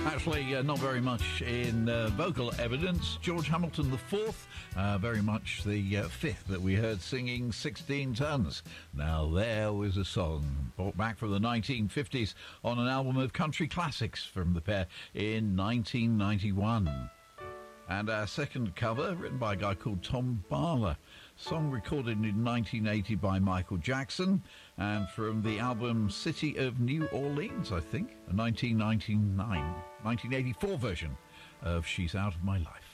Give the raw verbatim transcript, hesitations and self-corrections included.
Actually, uh, not very much in uh, vocal evidence. George Hamilton the fourth, uh, very much the uh, fifth that we heard singing sixteen tons. Now, there was a song brought back from the nineteen fifties on an album of country classics from the pair in nineteen ninety-one. And our second cover, written by a guy called Tom Barler. Song recorded in nineteen eighty by Michael Jackson, and from the album City of New Orleans, I think, a nineteen ninety-nine, nineteen eighty-four version of She's Out of My Life.